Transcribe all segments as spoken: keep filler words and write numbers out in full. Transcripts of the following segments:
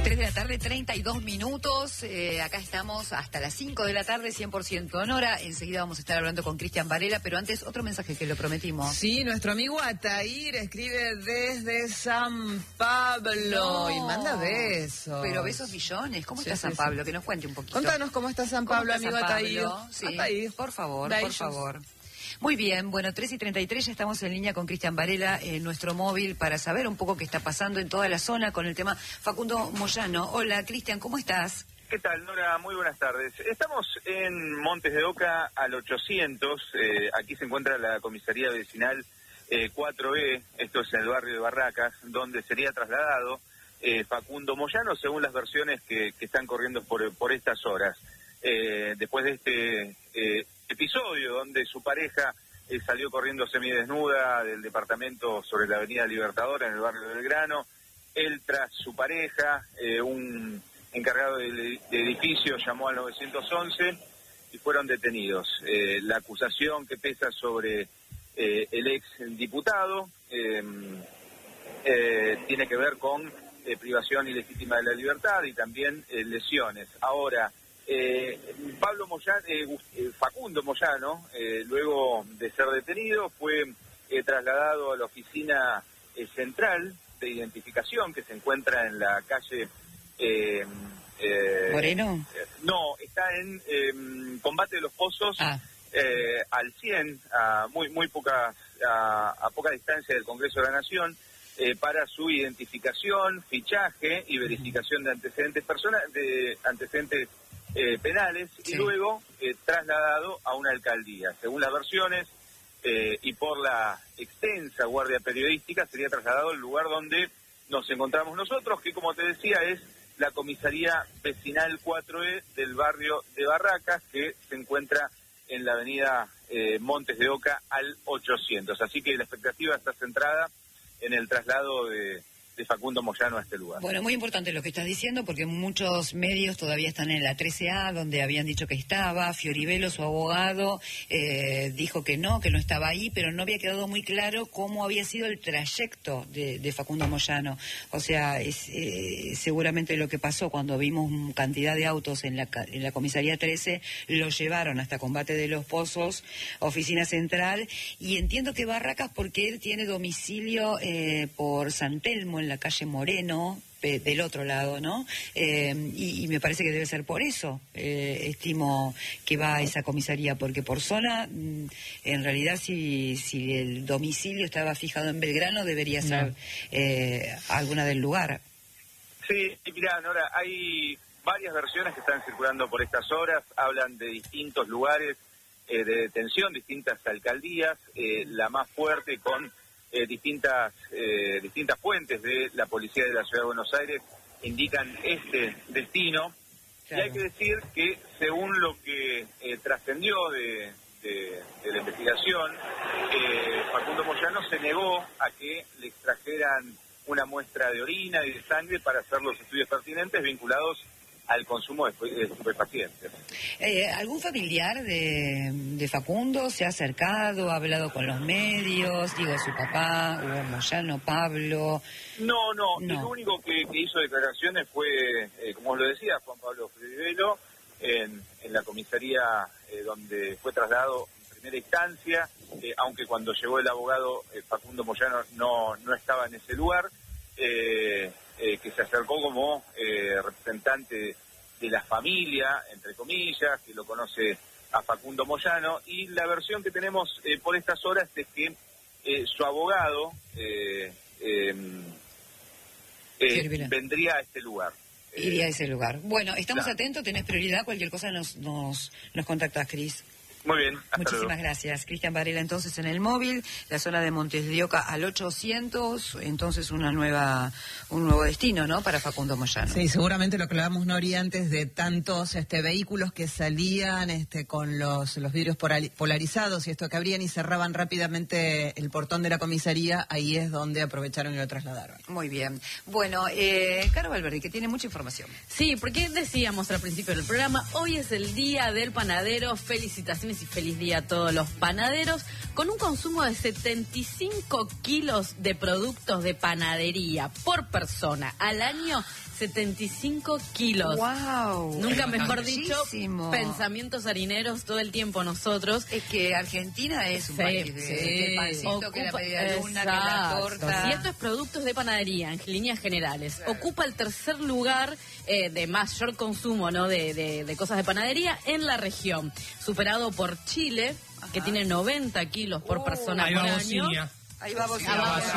tres de la tarde, treinta y dos minutos. Eh, acá estamos hasta las cinco de la tarde, cien por ciento en hora. Enseguida vamos a estar hablando con Cristian Varela, pero antes otro mensaje que lo prometimos. Sí, nuestro amigo Atair escribe desde San Pablo No, y manda besos. Pero besos millones. ¿Cómo Sí, está sí, San sí. Pablo? Que nos cuente un poquito. Contanos cómo está San Pablo, ¿Cómo está amigo San Atair. Pablo? Sí, Atair. por favor, De por ellos. favor. Muy bien, bueno, tres y treinta y tres, ya estamos en línea con Cristian Varela en nuestro móvil para saber un poco qué está pasando en toda la zona con el tema Facundo Moyano. Hola, Cristian, ¿cómo estás? ¿Qué tal, Nora? Muy buenas tardes. Estamos en Montes de Oca al ochocientos, eh, aquí se encuentra la comisaría vecinal eh, cuatro E, esto es en el barrio de Barracas, donde sería trasladado eh, Facundo Moyano, según las versiones que, que están corriendo por, por estas horas. Eh, después de este eh, episodio donde su pareja eh, salió corriendo semidesnuda del departamento sobre la avenida Libertadora en el barrio de Belgrano, él tras su pareja, eh, un encargado del de edificio llamó al nueve once y fueron detenidos. Eh, la acusación que pesa sobre eh, el ex diputado eh, eh, tiene que ver con eh, privación ilegítima de la libertad y también eh, lesiones. Ahora, Eh, Pablo Moyano, eh, Facundo Moyano, eh, luego de ser detenido, fue eh, trasladado a la oficina eh, central de identificación que se encuentra en la calle... Eh, eh, ¿Moreno? Eh, no, está en eh, Combate de los Pozos, Ah. eh, al cien, a muy muy poca, a, a poca distancia del Congreso de la Nación, eh, para su identificación, fichaje y verificación de antecedentes personales, de antecedentes Eh, penales, Sí. y luego eh, trasladado a una alcaldía. Según las versiones eh, y por la extensa guardia periodística, sería trasladado al lugar donde nos encontramos nosotros, que como te decía es la comisaría vecinal cuatro E del barrio de Barracas, que se encuentra en la avenida eh, Montes de Oca al ochocientos. Así que la expectativa está centrada en el traslado de de Facundo Moyano a este lugar. Bueno, muy importante lo que estás diciendo, porque muchos medios todavía están en la trece A, donde habían dicho que estaba. Fioribelo, su abogado, eh, dijo que no, que no estaba ahí, pero no había quedado muy claro cómo había sido el trayecto de, de Facundo Moyano. O sea, es eh, seguramente lo que pasó cuando vimos cantidad de autos en la, en la comisaría trece, lo llevaron hasta Combate de los Pozos, oficina central, y entiendo que Barracas porque él tiene domicilio eh, por San Telmo, en la calle Moreno, eh, del otro lado, ¿no? Eh, y, y me parece que debe ser por eso, eh, estimo que va a esa comisaría, porque por zona, mm, en realidad, si, si el domicilio estaba fijado en Belgrano, debería ser No. eh, alguna del lugar. Sí, mirá, Nora, hay varias versiones que están circulando por estas horas, hablan de distintos lugares eh, de detención, distintas alcaldías, eh, la más fuerte con Eh, distintas eh, distintas fuentes de la policía de la Ciudad de Buenos Aires indican este destino. Claro. Y hay que decir que según lo que eh, trascendió de, de, de la investigación, eh, Facundo Moyano se negó a que le extrajeran una muestra de orina y de sangre para hacer los estudios pertinentes vinculados al consumo de estupefacientes. Eh, ¿Algún familiar de, de Facundo se ha acercado, ha hablado con los medios? Digo, su papá, Hugo Moyano, Pablo. No, no, no. El único que, que hizo declaraciones fue, eh, como os lo decía, Juan Pablo Fioribelo, en, en la comisaría eh, donde fue trasladado en primera instancia, eh, aunque cuando llegó el abogado eh, Facundo Moyano no, no estaba en ese lugar. Eh, eh, que se acercó como eh, representante de la familia, entre comillas, que lo conoce a Facundo Moyano, y la versión que tenemos eh, por estas horas es que eh, su abogado eh, eh, eh, vendría a este lugar. Iría a ese lugar. Bueno, estamos claro. atentos, tenés prioridad, cualquier cosa nos, nos, nos contactás, Cris. Muy bien, hasta Muchísimas luego. gracias. Cristian Varela, entonces, en el móvil, la zona de Montes de Oca al ochocientos, entonces una nueva, un nuevo destino, ¿no?, para Facundo Moyano. Sí, seguramente lo que hablábamos, Nori, antes de tantos este, vehículos que salían este, con los, los vidrios polarizados y esto, que abrían y cerraban rápidamente el portón de la comisaría, ahí es donde aprovecharon y lo trasladaron. Muy bien. Bueno, eh, Caro Valverde, que tiene mucha información. Sí, porque decíamos al principio del programa, hoy es el Día del Panadero, felicitaciones felicitaciones y feliz día a todos los panaderos, con un consumo de setenta y cinco kilos de productos de panadería por persona al año. setenta y cinco kilos. Wow. Nunca mejor dicho, muchísimo. Pensamientos harineros todo el tiempo nosotros. Es que Argentina es un Sí, país de, sí. de pancito, que la media luna, que la Exacto. torta. Y esto es productos de panadería, en líneas generales. Claro. Ocupa el tercer lugar eh, de mayor consumo, ¿no? de, de, de cosas de panadería en la región, superado por Chile, Ajá. que tiene noventa kilos por uh, persona ahí por va año. Bocinia. Ahí va Bocinia.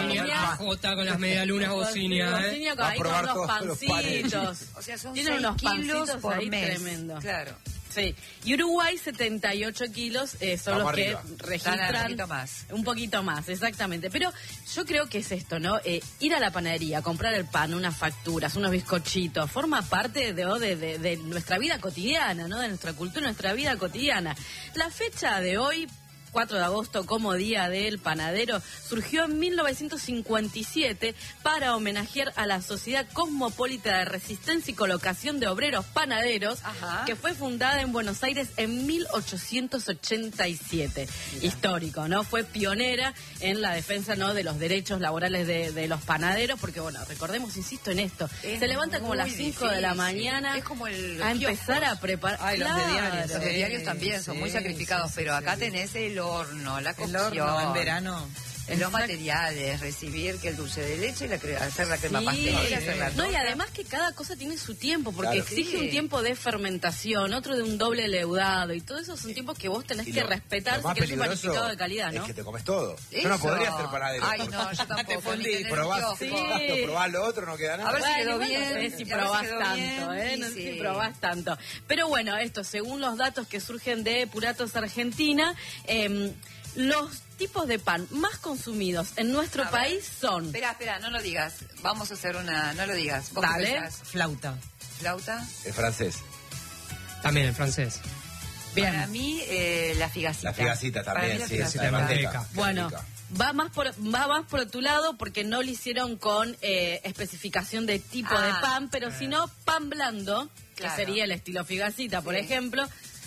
La Jota con las medialunas Bocinia. Bocinia ¿eh? con, ahí con unos pancitos. O sea, son Tienen unos kilos pancitos por ahí mes. tremendo. Claro. Sí, y Uruguay setenta y ocho kilos eh, son Vamos los que arriba. registran un poquito más. Un poquito más, exactamente. Pero yo creo que es esto, ¿no? Eh, ir a la panadería, comprar el pan, unas facturas, unos bizcochitos, forma parte de, de, de, de nuestra vida cotidiana, ¿no? De nuestra cultura, nuestra vida cotidiana. La fecha de hoy, cuatro de agosto, como Día del Panadero, surgió en mil novecientos cincuenta y siete para homenajear a la Sociedad Cosmopolita de Resistencia y Colocación de Obreros Panaderos, Ajá. que fue fundada en Buenos Aires en mil ochocientos ochenta y siete. Mira. Histórico, ¿no? Fue pionera en la defensa, ¿no? de los derechos laborales de, de los panaderos, porque, bueno, recordemos, insisto en esto, es se levanta como a las cinco de la mañana es como el, a empezar a preparar. Ay, claro. los de diarios, los de diarios también sí, son muy sacrificados, sí, pero sí, acá sí. tenés el horno, la cocción. El horno en verano. En los materiales, recibir que el dulce de leche y la cre hacer la crema sí, pastelera, hacer la no, y además que cada cosa tiene su tiempo, porque claro, exige sí. un tiempo de fermentación, otro de un doble leudado, y todo eso son tiempos que vos tenés y que lo, respetar si querés un panificado de calidad, ¿no? Es que te comes todo. Eso. Yo no podría ser panadero. Ay, no, yo tampoco. Fundí, probás, sí. probás lo otro, no queda nada. A ver si quedó bueno, bien. No sé si probás tanto, bien, ¿eh? No sé sí. si probás tanto. Pero bueno, esto, según los datos que surgen de Puratos Argentina, eh, los tipos de pan más consumidos en nuestro a país ver. son... Espera, espera, no lo digas. Vamos a hacer una... No lo digas. ¿Vos Dale. Flauta. ¿Flauta? El francés. También el francés. Bien. Para mí, eh, la figacita. La figacita también, la sí, figacita. de manteca. Bueno, va más por va más por tu lado porque no lo hicieron con eh, especificación de tipo ah. de pan, pero eh. sino pan blando, claro. que sería el estilo figacita, sí. por ejemplo...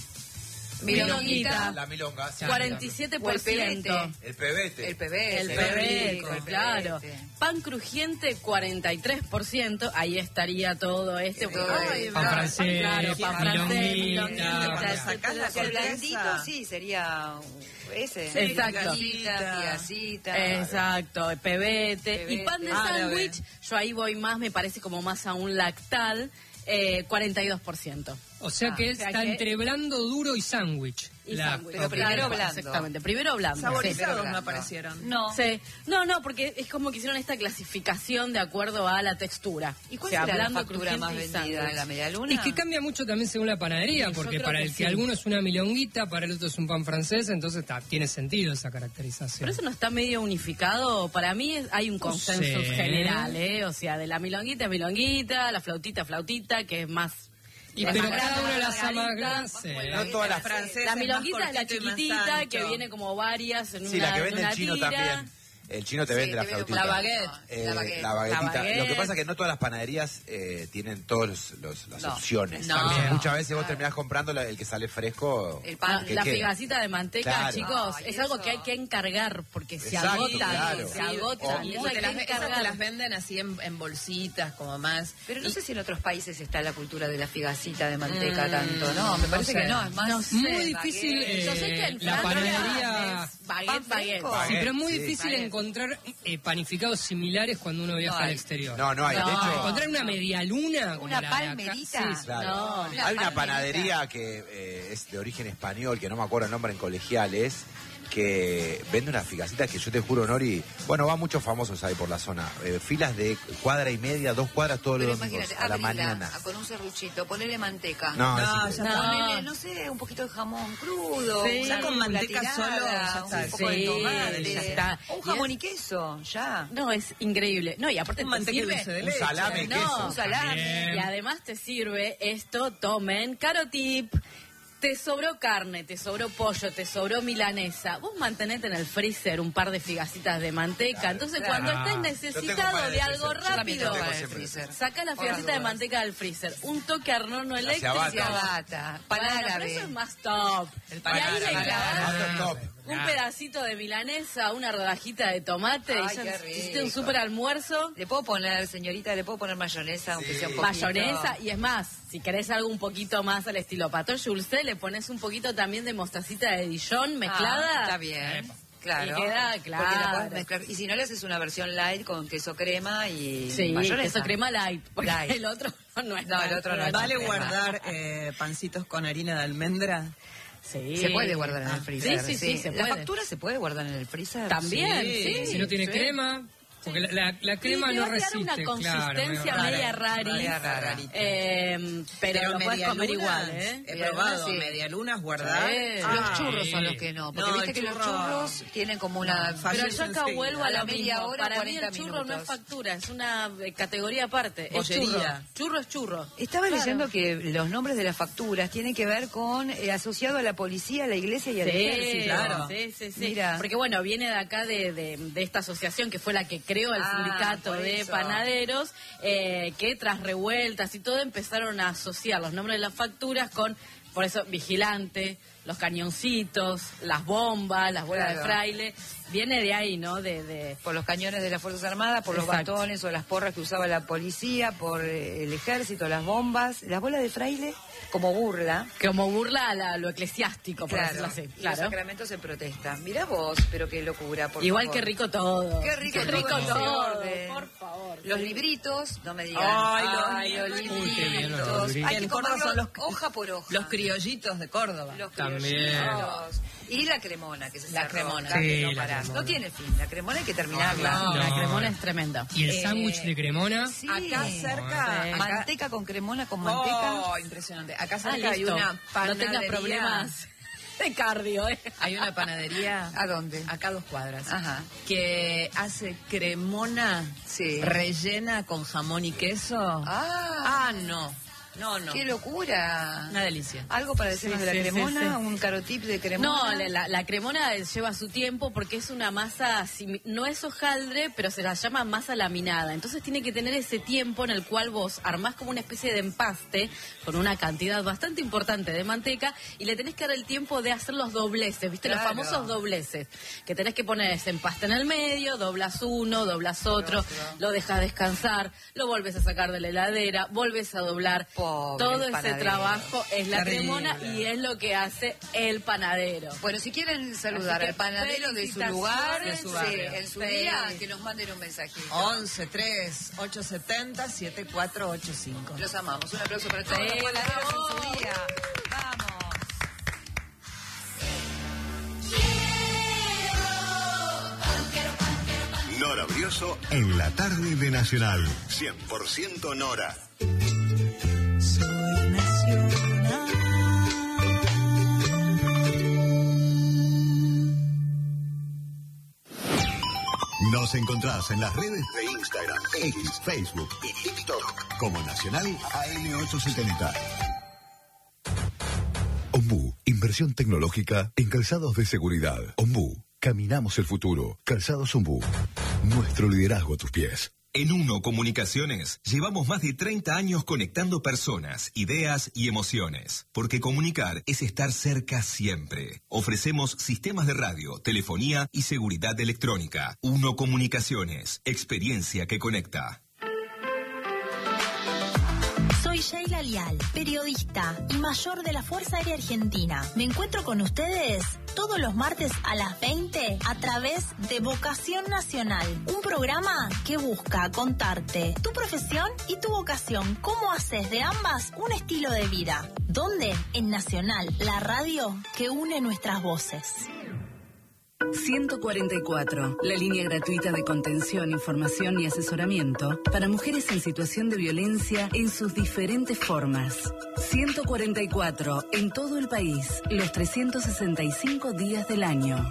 Milonguita. La milonga. Sí. cuarenta y siete por ciento. El pebete. El pebete. El pebete, claro. Pan crujiente, cuarenta y tres por ciento. Ahí estaría todo este. Ay, pan francés, claro, pan francés, milonguita. El blandito, sí, sería ese. Sí, exacto. Figacita. Exacto, el pebete. pebete. Y pan de ah, sándwich, yo ahí voy más, me parece como más a un lactal. Eh, cuarenta y dos por ciento. O sea que ah, está o sea que... entre blando, duro y sándwich. La... Pero primero blando. Exactamente, primero blando. Saborizados sí, no aparecieron. No. Sí. No, no, porque es como que hicieron esta clasificación de acuerdo a la textura. ¿Y cuál o sea, será blando, la factura más vendida? ¿La media luna? Es que cambia mucho también según la panadería, sí, porque para el que, sí. que alguno es una milonguita, para el otro es un pan francés, entonces está, tiene sentido esa caracterización. Pero eso no está medio unificado. Para mí es, hay un consenso no sé. general, ¿eh? O sea, de la milonguita es milonguita, la flautita flautita, que es más... Y pero cada una de las amas no todas las francesas. La milonguita es la chiquitita que viene como varias en sí, una la que vende una el chino tira. también. El chino te vende sí, la flautita. La baguette. Eh, la baguette. La baguetita. La baguette. Lo que pasa es que no todas las panaderías eh, tienen todas las no. opciones. No. También. Muchas veces vos terminás comprando la, el que sale fresco. El pan, la figacita de manteca, claro. chicos, no, es algo que hay que encargar porque se Exacto, agotan. Claro. Se agotan. O, y eso, te las, eso te las venden así en, en bolsitas, como más. Pero no y, sé si en otros países está la cultura de la figacita de manteca mm, tanto, ¿no? Me parece no que no, es más. No sé, muy difícil. Eh, Yo sé que en la panadería. Baguette, baguette. Sí, pero es muy difícil encontrar. Panificados similares cuando uno viaja no al exterior. No, no hay. No. De hecho, encontrar una media luna, una palmerita. Sí, claro. no, una hay palmerita. Una panadería que eh, es de origen español, que no me acuerdo el nombre en colegiales, que vende unas figacitas que yo te juro, Nori, bueno, va muchos famosos ahí por la zona, eh, filas de cuadra y media, dos cuadras todos pero los domingos a la mañana. Con un serruchito, ponele manteca. No, no, es ya no. Ponele, no sé, un poquito de jamón crudo. Sí, ya con manteca tirada, solo, ya está. Un poco sí, de tomate, ya está. Un jamón y, es... y queso, ya. No, es increíble. No, y aparte un te sirve de un salame y no, queso. Un salame. También. Y además te sirve esto, tomen, carotip. te sobró carne, te sobró pollo, te sobró milanesa. Vos mantenete en el freezer un par de figacitas de manteca. Claro, Entonces, claro. cuando estés necesitado de algo rápido, saca la figacita de manteca del freezer. Un toque al horno eléctrico. Ciabatta, pan árabe. Eso es más top. El pan y ahí árabe. le clavas top. un pedacito de milanesa, una rodajita de tomate. Ay, y ya qué rico. hiciste un super almuerzo. Le puedo poner, señorita, le puedo poner mayonesa, aunque Sí. sea un poquito. Mayonesa, y es más, si querés algo un poquito más al estilo Pato Julce, le pones un poquito también de mostacita de Dijon mezclada. Ah, está bien. Claro. Y queda Porque la claro. podés mezclar. Y si no, le haces una versión light con queso crema y Sí, mayonesa. queso crema light, porque Light. el otro no es No, el light. otro no es ¿Vale crema. guardar eh, pancitos con harina de almendra? Sí. Se puede guardar en el freezer. Sí, sí, sí, se ¿La puede. factura se puede guardar en el freezer? También, Sí. sí. Si no tiene sí. crema, porque la, la, la crema Sí, te no va a quedar resiste. una claro, consistencia medio media rara. rari. Media rara. Eh, pero, lo puedes comer medialunas, igual, ¿eh? He Medialunas, probado sí. medialunas guardar. Sí. Ah, Los churros sí. son los que no. Porque No, viste el que los churro- churros tienen como una... No, Pero Fallece yo acá enseguida. vuelvo a A la la media misma. hora, Para mí cuarenta el churro no es minutos. factura, es una eh, categoría aparte. Es Bollería. churro. Churro es churro. Estaba Claro. leyendo que los nombres de las facturas tienen que ver con eh, asociado a la policía, a la iglesia y al Sí, ejército. claro. sí, sí, sí. Mira. Porque bueno, viene de acá de, de, de esta asociación que fue la que creó el Ah, sindicato por de eso. panaderos, eh, que tras revueltas y todo empezaron a asociar los nombres de las facturas con, por eso, vigilante, los cañoncitos, las bombas, las bolas Claro. de fraile. Viene de ahí, ¿no? De, de Por los cañones de las Fuerzas Armadas, por los Exacto. bastones o las porras que usaba la policía, por eh, el ejército, las bombas, las bolas de fraile, como burla. como burla a la- lo eclesiástico, por decirlo así. y los Claro. sacramentos en protesta. Mirá vos, pero qué locura, por Igual favor. que rico todo. Qué rico, Qué rico todo en ese todo. orden. Por favor. Los libritos, no me digan. Ay, los los libritos. Uy, qué bien los libritos. Hay que En Córdoba comerlos son los- hoja por hoja. Los criollitos de Córdoba. Los También. criollitos. Y la cremona, que se La cerró, cremona. acá, que Sí, no la parás. cremona. No tiene fin, la cremona hay que terminarla. No, No. la cremona es tremenda. Y el Eh, sándwich de cremona. Sí. Acá cerca... Sí. acá- Manteca con cremona, con manteca. Oh, impresionante. Acá Ah, cerca hay listo. una No panadería. tengas problemas de cardio, ¿eh? Hay una panadería. ¿A dónde? Acá a dos cuadras. Ajá. Que hace cremona Sí. rellena con jamón y queso. Ah, Ah, no. No, no. qué locura. Una delicia. ¿Algo para decirnos Sí, de la sí, sí, cremona? sí. ¿Un carotip de cremona? No, la, la- la cremona lleva su tiempo porque es una masa, simi- no es hojaldre, pero se la llama masa laminada. Entonces tiene que tener ese tiempo en el cual vos armás como una especie de empaste con una cantidad bastante importante de manteca y le tenés que dar el tiempo de hacer los dobleces, ¿viste? Claro. Los famosos dobleces, que tenés que poner ese empaste en el medio, doblas uno, doblas otro, Otro. lo dejas descansar, lo volvés a sacar de la heladera, volvés a doblar. Pobre Todo ese panadero. trabajo es la Terrible. cremona y es lo que hace el panadero. Bueno, si quieren saludar Así que al panadero de su lugar, felicitaciones. De su sí, barrio. en su Sí. día, que nos manden un mensajito. once tres ocho siete cero siete cuatro ocho cinco. Los amamos. Un aplauso para todos Sí, los panaderos en bravo. su día. Vamos. Nora Brioso en la tarde de Nacional. cien por ciento Nora. Soy nacional. Nos encontrás en las redes de Instagram, X, Facebook y TikTok como Nacional A M ochocientos setenta. Ombú, inversión tecnológica en calzados de seguridad. Ombú, caminamos el futuro. Calzados Ombú, nuestro liderazgo a tus pies. En Uno Comunicaciones llevamos más de treinta años conectando personas, ideas y emociones. Porque comunicar es estar cerca siempre. Ofrecemos sistemas de radio, telefonía y seguridad electrónica. Uno Comunicaciones, experiencia que conecta. Soy Sheila Lial, periodista y mayor de la Fuerza Aérea Argentina. Me encuentro con ustedes todos los martes a las veinte a través de Vocación Nacional, un programa que busca contarte tu profesión y tu vocación, cómo haces de ambas un estilo de vida. ¿Dónde? En Nacional, la radio que une nuestras voces. ciento cuarenta y cuatro, la línea gratuita de contención, información y asesoramiento para mujeres en situación de violencia en sus diferentes formas. ciento cuarenta y cuatro, en todo el país, los trescientos sesenta y cinco días del año.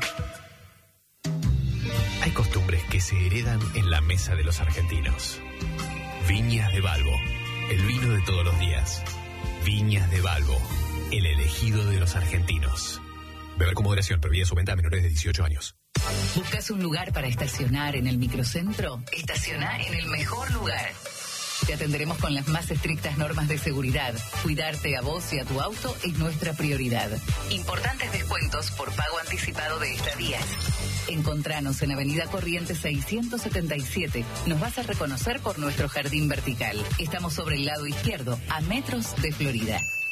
Hay costumbres que se heredan en la mesa de los argentinos. Viñas de Balbo, el vino de todos los días. Viñas de Balbo, el elegido de los argentinos. Beber con moderación, prohibida su venta a menores de dieciocho años. ¿Buscas un lugar para estacionar en el microcentro? Estaciona en el mejor lugar. Te atenderemos con las más estrictas normas de seguridad. Cuidarte a vos y a tu auto es nuestra prioridad. Importantes descuentos por pago anticipado de estadías. Encontranos en Avenida Corrientes seiscientos setenta y siete. Nos vas a reconocer por nuestro jardín vertical. Estamos sobre el lado izquierdo, a metros de Florida.